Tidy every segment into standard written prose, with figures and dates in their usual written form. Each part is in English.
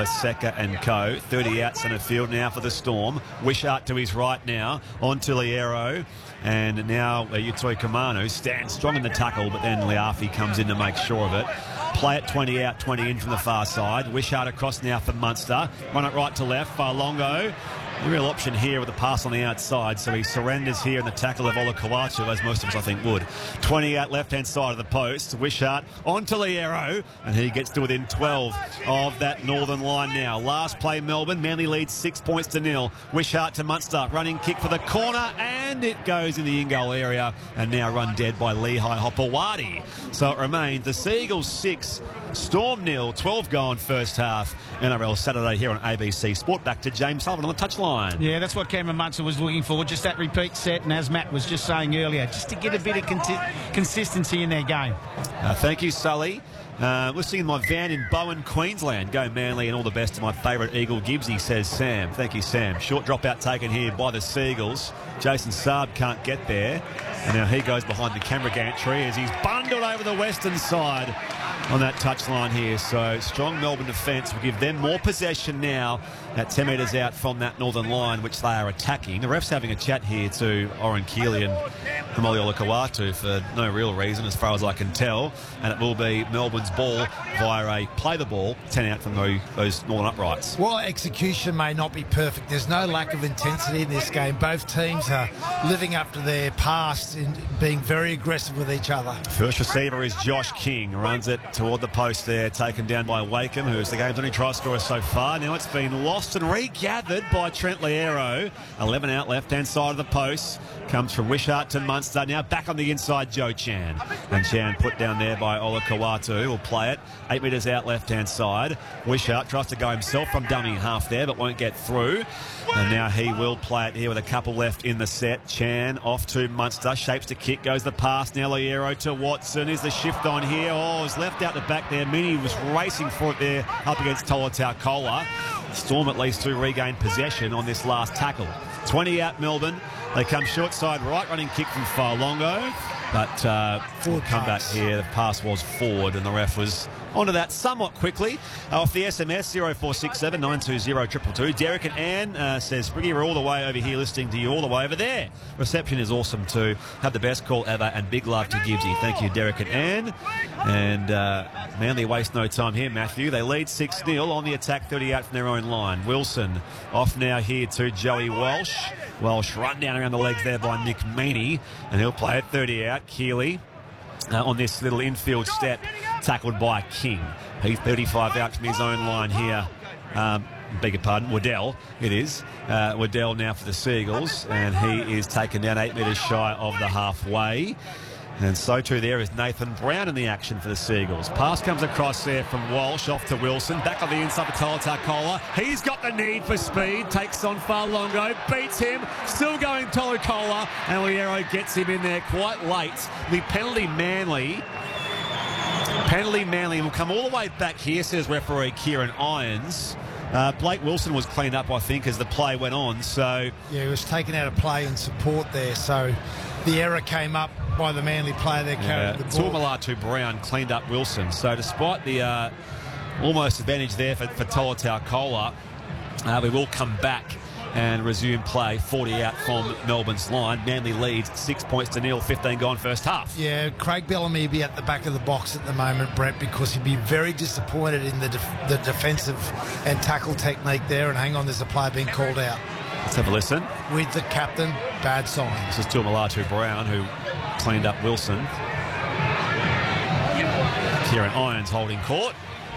Paseka and co. 30 out centre field now for the Storm. Wishart to his right now. On to Liero. And now Yutoi Kamanu stands strong in the tackle, but then Liafi comes in to make sure of it. Play it 20 out, 20 in from the far side. Wishart across now for Munster. Run it right to left. Farlongo. The real option here with the pass on the outside, so he surrenders here in the tackle of Olakau'atu, as most of us I think would. 20 out left-hand side of the post. Wishart on to Liero, and he gets to within 12 of that northern line now. Last play Melbourne. Manly leads 6 points to 0. Wishart to Munster. Running kick for the corner, and it goes in the in-goal area, and now run dead by Lehigh Hopewadi. So it remains the Seagulls 6, Storm 0, 12 gone first half. NRL Saturday here on ABC Sport. Back to James Sullivan on the touchline. Yeah, that's what Cameron Munster was looking for, just that repeat set, and as Matt was just saying earlier, just to get a bit of consistency in their game. Thank you, Sully. Listening in my van in Bowen, Queensland. Go Manly and all the best to my favourite Eagle Gibbsy, says Sam. Thank you, Sam. Short dropout taken here by the Seagulls. Jason Saab can't get there. And now he goes behind the camera gantry as he's bundled over the western side on that touchline here. So strong Melbourne defence will give them more possession now at 10 metres out from that northern line, which they are attacking. The ref's having a chat here to Oren Keeley and Kamali Olakau'atu for no real reason as far as I can tell. And it will be Melbourne's ball via a play the ball, 10 out from those northern uprights. While execution may not be perfect, there's no lack of intensity in this game. Both teams are living up to their past in being very aggressive with each other. First receiver is Josh King. Runs it toward the post there, taken down by Wakeham, who is the game's only try scorer so far. Now it's been lost and regathered by Trent Liero. 11 out left-hand side of the post. Comes from Wishart to Munster. Now back on the inside, Joe Chan. And Chan put down there by Olakau'atu. Will play it 8 metres out left-hand side. Wishart tries to go himself from dummy half there, but won't get through. And now he will play it here with a couple left in the set. Chan off to Munster. Shapes the kick. Goes the pass. Now Liero to Watson. Is the shift on here. Oh, it's left out the back there. Mini was racing for it there up against Tolutaukola. Storm at least to regain possession on this last tackle. 20 out Melbourne. They come short side right, running kick from Farlongo. But forward comeback here. The pass was forward and the ref was onto that somewhat quickly. Off the SMS, 0467 920 222. Derek and Ann says, Spriggy, we're all the way over here listening to you all the way over there. Reception is awesome too. Have the best call ever and big love to Gibbsy. Thank you, Derek and Ann. And Manly waste no time here, Matthew. They lead 6-0 on the attack, 30 out from their own line. Wilson off now here to Joey Walsh. Walsh run down around the legs there by Nick Meaney, and he'll play it 30 out. Keeley on this little infield step, tackled by King. He's 35 out from his own line here. Beg your pardon, Waddell it is. Waddell now for the Seagulls, and he is taken down 8 metres shy of the halfway. And so too there is Nathan Brown in the action for the Seagulls. Pass comes across there from Walsh off to Wilson. Back on the inside for Tolutaukola. He's got the need for speed. Takes on Farlongo. Beats him. Still going Tolutaukola. And Liero gets him in there quite late. The penalty Manly. Penalty Manly will come all the way back here, says referee Kieran Irons. Blake Wilson was cleaned up, I think, as the play went on. So yeah, he was taken out of play and support there. So the error came up by the Manly player there carrying the ball. Tuamulatu Brown cleaned up Wilson. So despite the almost advantage there for Tolutaukola, we will come back and resume play. 40 out from Melbourne's line. Manly leads 6 points to 0, 15 gone first half. Yeah, Craig Bellamy be at the back of the box at the moment, Brett, because he'd be very disappointed in the defensive and tackle technique there. And hang on, there's a player being called out. Let's have a listen. With the captain, bad sign. This is Tuamulatu Brown, who cleaned up Wilson. Kieran Irons holding court.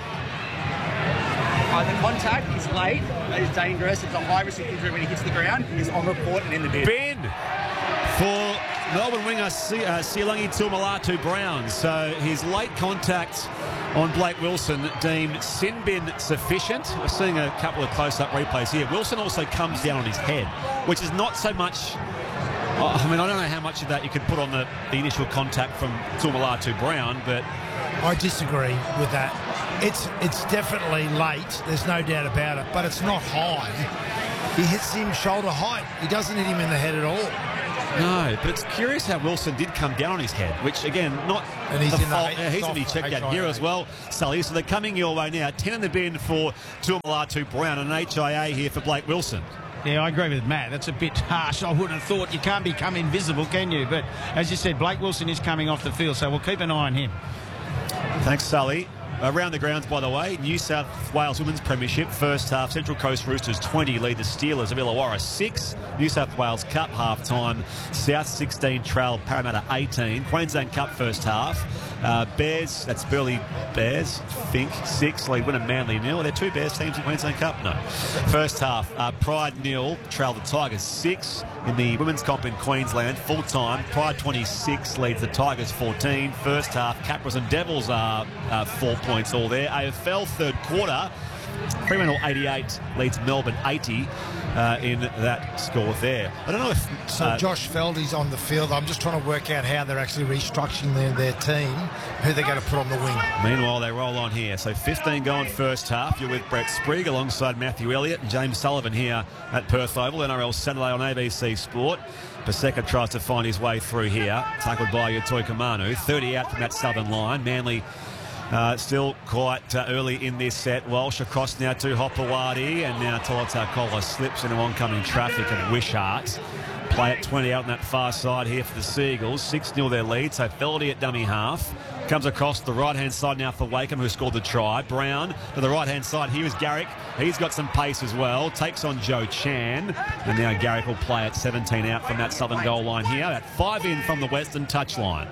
The contact is late, it's dangerous, it's a high-risk injury when he hits the ground, he's on report and in the bin. Bin for Melbourne winger Sialangi Tuamulatu Brown. So his late contact on Blake Wilson deemed sin bin sufficient. We're seeing a couple of close-up replays here. Wilson also comes down on his head, which is not so much... I mean, I don't know how much of that you could put on the initial contact from Tuamulatu Brown, but... I disagree with that. It's definitely late, there's no doubt about it, but it's not high. He hits him shoulder height. He doesn't hit him in the head at all. No, but it's curious how Wilson did come down on his head, which, again, not And he's the in the fault. eight- He's off going to be checked out HIA. here as well, Sully. So they're coming your way now. 10 in the bin for Tuamulatu Brown and an HIA here for Blake Wilson. Yeah, I agree with Matt. That's a bit harsh. I wouldn't have thought you can't become invisible, can you? But as you said, Blake Wilson is coming off the field, so we'll keep an eye on him. Thanks, Sully. Around the grounds, by the way, New South Wales Women's Premiership, first half, Central Coast Roosters 20 lead the Steelers of Illawarra 6. New South Wales Cup half-time, South 16 trail Parramatta 18. Queensland Cup first half. Bears, that's Burleigh Bears, Fink 6, lead winner Manly 0. Are there 2 Bears teams in Queensland Cup? No. First half, Pride 0, trail the Tigers 6. In the women's comp in Queensland, full-time, Pride 26 leads the Tigers 14. First half, Capras and Devils are 4 points all there. AFL third quarter, Fremantle 88 leads Melbourne 80 in that score there. I don't know if... So Josh Feldy's on the field. I'm just trying to work out how they're actually restructuring their team, who they're going to put on the wing. Meanwhile, they roll on here. So 15 going first half. You're with Brett Sprigg alongside Matthew Elliott and James Sullivan here at Perth Oval. NRL Saturday on ABC Sport. Paseka tries to find his way through here. Tackled by Yatoi Kamanu. 30 out from that southern line. Manly still quite early in this set. Walsh across now to Hopewadi, and now Tolota Kola slips into oncoming traffic and Wishart. Play at 20 out on that far side here for the Seagulls. 6-0 their lead, so Feldy at dummy half. Comes across the right-hand side now for Wakeham, who scored the try. Brown to the right-hand side. Here is Garrick. He's got some pace as well. Takes on Joe Chan. And now Garrick will play at 17 out from that southern goal line here. At 5 in from the western touchline.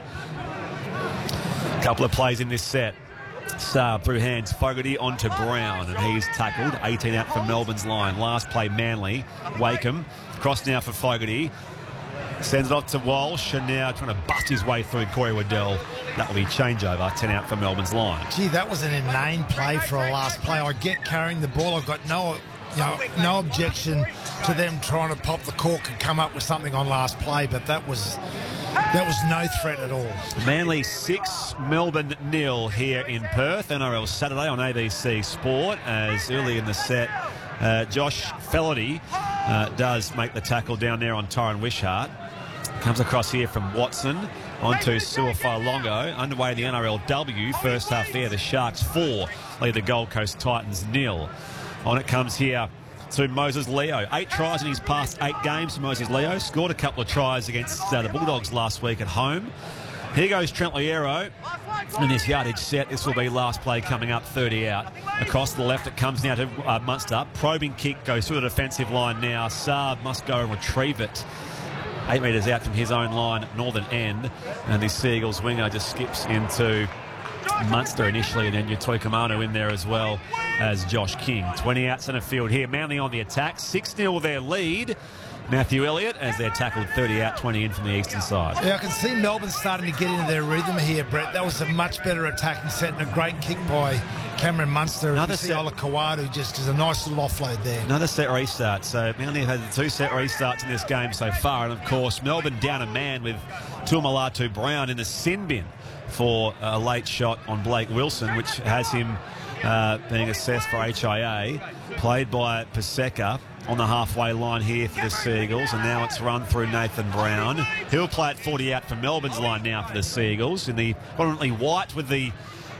Couple of plays in this set. Saab through hands, Fogarty onto Brown, and he's tackled. 18 out from Melbourne's line. Last play, Manly. Wakeham, cross now for Fogarty. Sends it off to Walsh, and now trying to bust his way through Corey Waddell. That will be changeover, 10 out from Melbourne's line. Gee, that was an inane play for a last play. I get carrying the ball. I've got no objection to them trying to pop the cork and come up with something on last play, but that was no threat at all. Manly 6, Melbourne 0 here in Perth. NRL Saturday on ABC Sport, as early in the set, Josh Feldy does make the tackle down there on Tyron Wishart. Comes across here from Watson onto Suafai Longo. Underway the NRLW. First half there, the Sharks 4 lead the Gold Coast Titans 0. On it comes here to Moses Leo. 8 tries in his past 8 games for Moses Leo. Scored a couple of tries against the Bulldogs last week at home. Here goes Trent Liero in this yardage set. This will be last play coming up, 30 out. Across the left it comes now to Munster. Probing kick goes through the defensive line now. Saab must go and retrieve it. 8 metres out from his own line, northern end. And this Seagulls winger just skips into Munster initially, and then Yatoi Kamanu in there as well as Josh King. 20 out centre field here. Manly on the attack. 6-0 their lead. Matthew Elliott as they're tackled 30 out, 20 in from the eastern side. Yeah, I can see Melbourne starting to get into their rhythm here, Brett. That was a much better attacking set and a great kick by Cameron Munster. Another and set. Ola Kawadu just is a nice little offload there. Another set restart. So Manly have had the 2 set restarts in this game so far. And of course, Melbourne down a man with Tuamulatu Brown in the sin bin for a late shot on Blake Wilson, which has him being assessed for HIA. Played by Paseka on the halfway line here for the Seagulls, and now it's run through Nathan Brown. He'll play at 40 out for Melbourne's line now for the Seagulls in the prominently white with the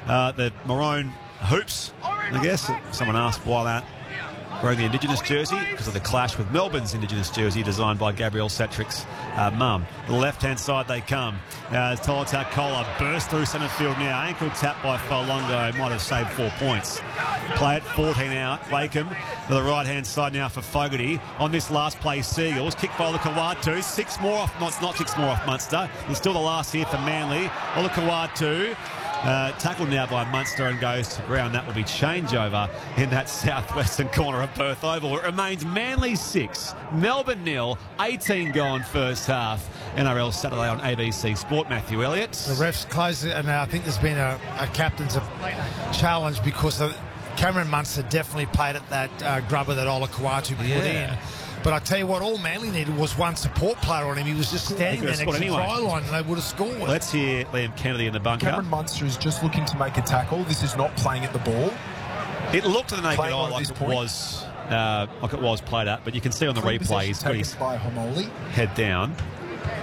maroon hoops. I guess someone asked why that. Wearing the Indigenous jersey because of the clash with Melbourne's Indigenous jersey designed by Gabrielle Satrick's mum. The left-hand side they come. As Tolota Kola bursts through centre field now. Ankle tap by Folongo. Might have saved 4 points. Play at 14 out. Wakeham to the right-hand side now for Fogarty. On this last play, Seagulls. Kick by Olakawatu. 6 more off. No, it's not 6 more off Munster. It's still the last here for Manly. Olakawatu. Tackled now by Munster and goes to ground. That will be changeover in that southwestern corner of Perth Oval. It remains Manly 6, Melbourne 0, 18 gone first half. NRL Saturday on ABC Sport. Matthew Elliott. The refs close it, and I think there's been a captain's challenge because Cameron Munster definitely played at that grubber that Ola Kawatu put in. But I tell you what, all Manly needed was one support player on him. He was just standing there next to the try line, and they would have scored. Let's hear Liam Kennedy in the bunker. Cameron Munster is just looking to make a tackle. This is not playing at the ball. It looked to the naked eye like it was played at, but you can see on the replay he's got his by Homoli. head down.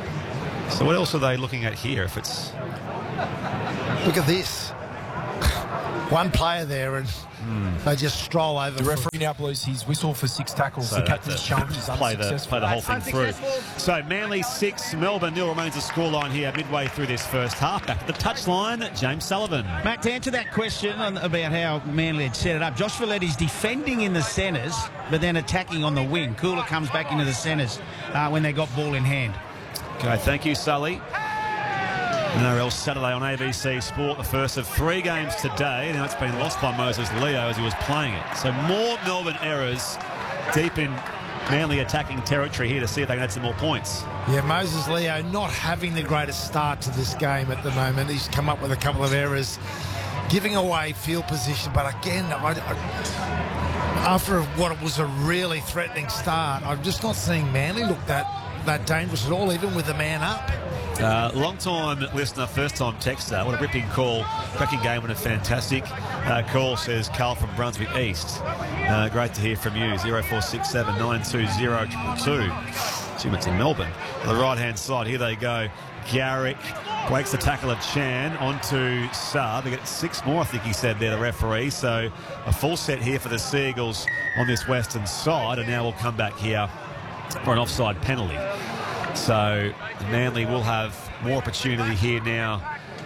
So what else are they looking at here? If it's Look at this. One player there, and they just stroll over. The referee now blows his whistle for 6 tackles. So the captain's challenge is play unsuccessful. the whole thing through. So Manly 6, Melbourne 0 remains the scoreline here midway through this first half. Back at the touchline, James Sullivan. Matt, to answer that question about how Manly had set it up, Josh Folletti's defending in the centres, but then attacking on the wing. Cooler comes back into the centres when they got ball in hand. Okay, thank you, Sully. NRL Saturday on ABC Sport, the first of 3 games today. Now it's been lost by Moses Leo as he was playing it. So more Melbourne errors deep in Manly attacking territory here to see if they can add some more points. Yeah, Moses Leo not having the greatest start to this game at the moment. He's come up with a couple of errors, giving away field position. But again, after what was a really threatening start, I'm just not seeing Manly look that dangerous at all, even with the man up. Long-time listener, first-time texter. What a ripping call. Cracking game and a fantastic call, says Carl from Brunswick East. Great to hear from you. 0467 920 222. Assume it's in Melbourne. On the right-hand side, here they go. Garrick breaks the tackle of Chan onto Saab. They get 6 more, I think he said there, the referee. So a full set here for the Seagulls on this western side. And now we'll come back here for an offside penalty. So Manly will have more opportunity here now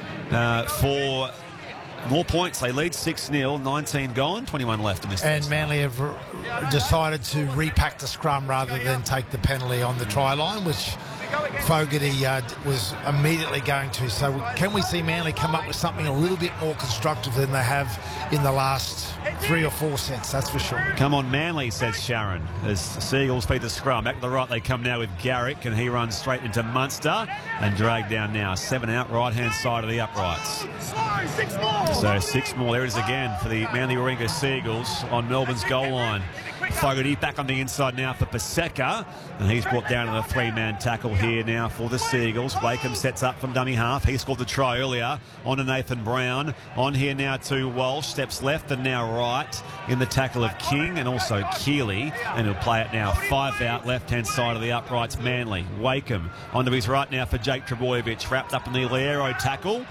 for more points. They lead 6-0, 19 gone, 21 left in this. And Manly have decided to repack the scrum rather than take the penalty on the try line, which Fogarty was immediately going to. So can we see Manly come up with something a little bit more constructive than they have in the last 3 or 4 sets, that's for sure. Come on, Manly, says Sharon, as the Seagulls feed the scrum. Back to the right they come now with Garrick, and he runs straight into Munster and dragged down now. 7 out, right-hand side of the uprights. 6 more. So 6 more. There it is again for the Manly Warringah Seagulls on Melbourne's goal line. Fogarty back on the inside now for Paseka, and he's brought down to the 3-man tackle here now for the Seagulls. Wakeham sets up from dummy half. He scored the try earlier on to Nathan Brown. On here now to Walsh, steps left and now right in the tackle of King and also Keeley, and he'll play it now 5 out, left-hand side of the uprights. Manly. Wakeham onto his right now for Jake Trbojevic, wrapped up in the Liero tackle,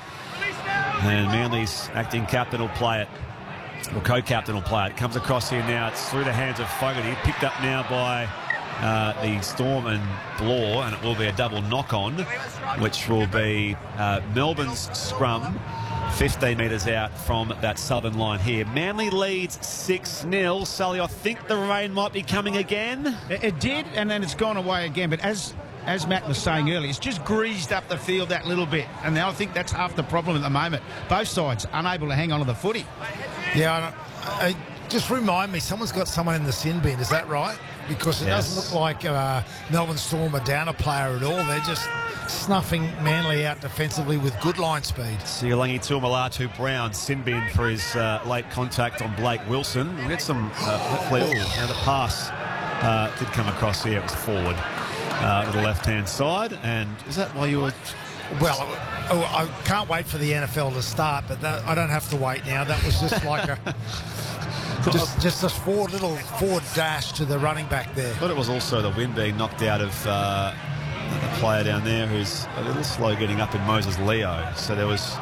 and Manly's acting captain will play it. Well, co-captain will play it. Comes across here now. It's through the hands of Fogarty. Picked up now by the Storm and Blore, and it will be a double knock-on, which will be Melbourne's scrum 15 metres out from that southern line here. Manly leads 6-0. Sully, I think the rain might be coming again. It did, and then it's gone away again. But as Matt was saying earlier, it's just greased up the field that little bit. And I think that's half the problem at the moment. Both sides unable to hang on to the footy. Yeah, just remind me, someone's got someone in the sin bin, is that right? Because it doesn't look like Melbourne Storm are down a player at all. They're just snuffing Manly out defensively with good line speed. Sialangi Tuamalatu Brown, sin bin for his late contact on Blake Wilson. We'll get some, hopefully, now the pass did come across here. It was forward to the left-hand side. And is that why you were... Well, I can't wait for the NFL to start, but I don't have to wait now. That was just like a just a forward dash to the running back there. I thought it was also the wind being knocked out of the player down there who's a little slow getting up in Moses Leo. So there was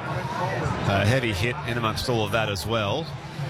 a heavy hit in amongst all of that as well.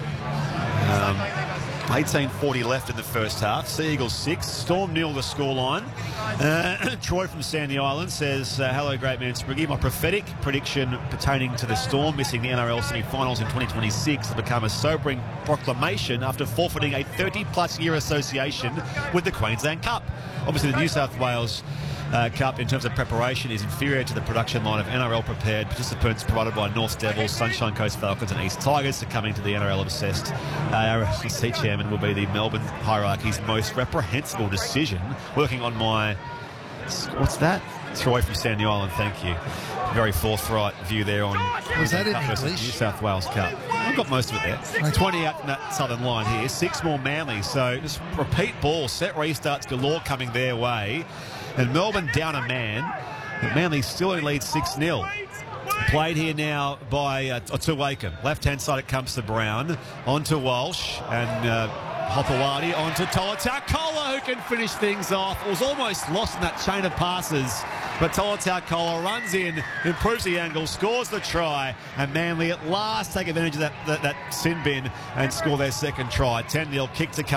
18:40 left in the first half. Seagulls 6, Storm 0 the scoreline. Troy from Sandy Island says, hello, great man Spriggy. My prophetic prediction pertaining to the Storm missing the NRL semi-finals in 2026 has become a sobering proclamation after forfeiting a 30-plus year association with the Queensland Cup. Obviously, the New South Wales Cup, in terms of preparation, is inferior to the production line of NRL-prepared participants provided by North Devils, Sunshine Coast Falcons and East Tigers. Succumbing to the NRL-obsessed RFC chairman will be the Melbourne hierarchy's most reprehensible decision. Working on my... What's that? Troy from Sandy Island, thank you. Very forthright view there on Was that in Cup versus English? New South Wales Cup. I've got most of it there. 20 out in that southern line here. 6 more Manly. So just repeat ball. Set restarts galore coming their way. And Melbourne down a man. But Manly still only leads 6-0. Played here now by to Wakeham. Left-hand side it comes to Brown. On to Walsh. And Hopewadi on to Tolatakola, who can finish things off. It was almost lost in that chain of passes But Tolutau runs in, improves the angle, scores the try, and Manly at last take advantage of that sin bin and score their second try. 10-0 kick to come.